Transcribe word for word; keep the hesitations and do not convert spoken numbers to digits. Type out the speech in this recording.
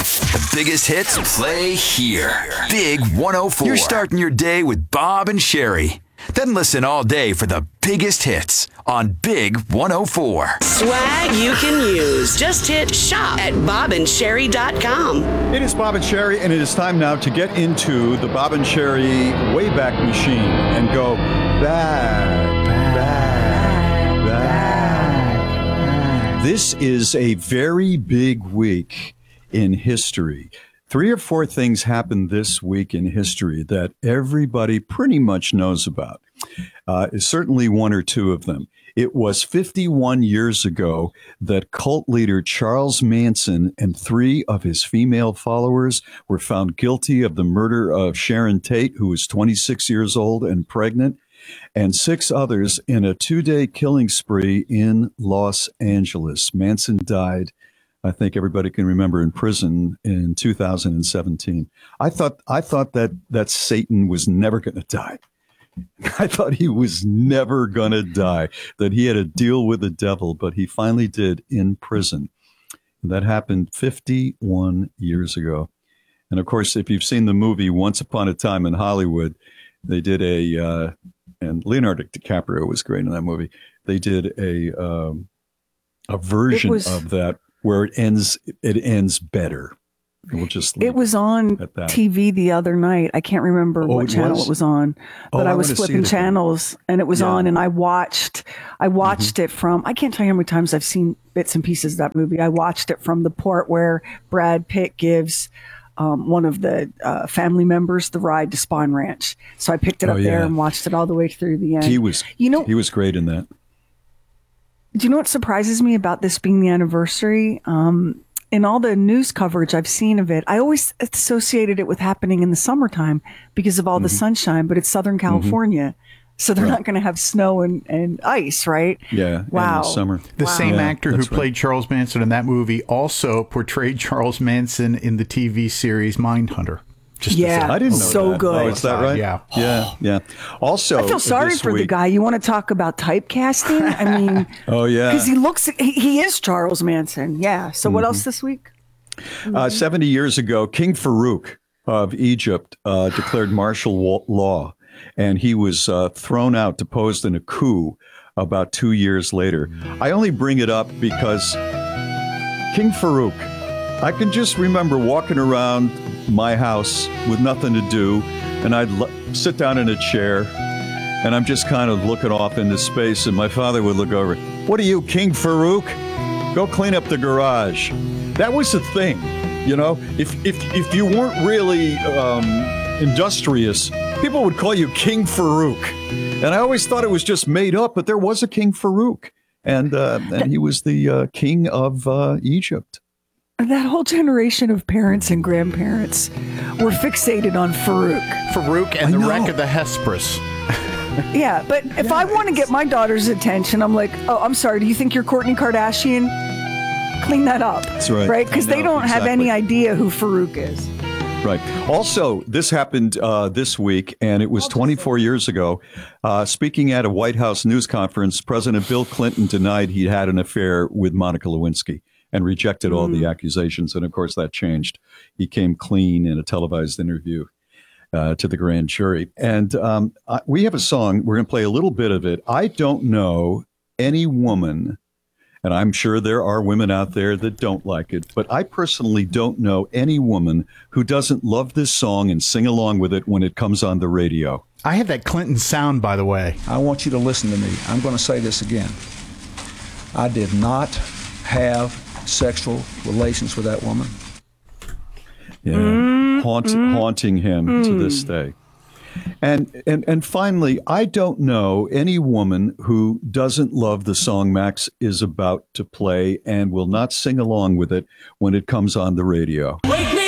The biggest hits play here. Big one oh four. You're starting your day with Bob and Sherry. Then listen all day for the biggest hits on Big one oh four. Swag you can use. Just hit shop at bob and sherry dot com. It is Bob and Sherry, and it is time now to get into the Bob and Sherry Wayback Machine and go back, back, back. This is a very big week in history. Three or four things happened this week in history that everybody pretty much knows about. Uh, certainly one or two of them. It was fifty-one years ago that cult leader Charles Manson and three of his female followers were found guilty of the murder of Sharon Tate, who was twenty-six years old and pregnant, and six others in a two-day killing spree in Los Angeles. Manson died, I think everybody can remember, in prison in two thousand seventeen. I thought I thought that that Satan was never going to die. I thought he was never going to die, that he had a deal with the devil, but he finally did in prison. That happened fifty-one years ago. And of course, if you've seen the movie Once Upon a Time in Hollywood, they did a, uh, and Leonardo DiCaprio was great in that movie. They did a um, a version was- of that where it ends, it ends better. We'll just it was on T V the other night. I can't remember oh, what it channel was? it was on, but oh, I was I flipping channels and it was yeah. on, and I watched. I watched mm-hmm. it from. I can't tell you how many times I've seen bits and pieces of that movie. I watched it from the part where Brad Pitt gives um, one of the uh, family members the ride to Spawn Ranch. So I picked it up oh, yeah. there and watched it all the way through the end. He was, you know, he was great in that. Do you know what surprises me about this being the anniversary? Um, In all the news coverage I've seen of it, I always associated it with happening in the summertime because of all mm-hmm. the sunshine, but it's Southern California. Mm-hmm. So they're right. not going to have snow and, and ice, right? Yeah. Wow. In the summer. The wow. same yeah, actor who right. played Charles Manson in that movie also portrayed Charles Manson in the T V series Mindhunter. Just yeah, I didn't know so that. good. Oh, is that right? Yeah. Yeah, yeah. Also, I feel sorry for week, the guy. You want to talk about typecasting? I mean, oh, yeah. Because he looks, he, he is Charles Manson. Yeah. So mm-hmm. what else this week? Uh, seventy years ago, King Farouk of Egypt uh, declared martial law, and he was uh, thrown out, deposed in a coup about two years later. I only bring it up because King Farouk, I can just remember walking around my house with nothing to do, and I'd l- sit down in a chair, and I'm just kind of looking off into space, and my father would look over. What are you, King Farouk? Go clean up the garage. That was the thing, you know. If if if you weren't really um, industrious, people would call you King Farouk, and I always thought it was just made up. But there was a King Farouk, and uh, and he was the uh, king of uh, Egypt. That whole generation of parents and grandparents were fixated on Farouk. Farouk and I the know. wreck of the Hesperus. Yeah, but if yes. I want to get my daughter's attention, I'm like, oh, I'm sorry, do you think you're Kourtney Kardashian? Clean that up. That's right. Right? Because they don't exactly. have any idea who Farouk is. Right. Also, this happened uh, this week, and it was twenty-four years ago. Uh, speaking at a White House news conference, President Bill Clinton denied he had an affair with Monica Lewinsky and rejected all mm. the accusations. And, of course, that changed. He came clean in a televised interview uh, to the grand jury. And um, I, we have a song. We're going to play a little bit of it. I don't know any woman, and I'm sure there are women out there that don't like it, but I personally don't know any woman who doesn't love this song and sing along with it when it comes on the radio. I have that Clinton sound, by the way. I want you to listen to me. I'm going to say this again. I did not have sexual relations with that woman. Yeah, mm, Haunt, mm, haunting him mm. to this day. And, and and finally, I don't know any woman who doesn't love the song Max is about to play and will not sing along with it when it comes on the radio. Wake me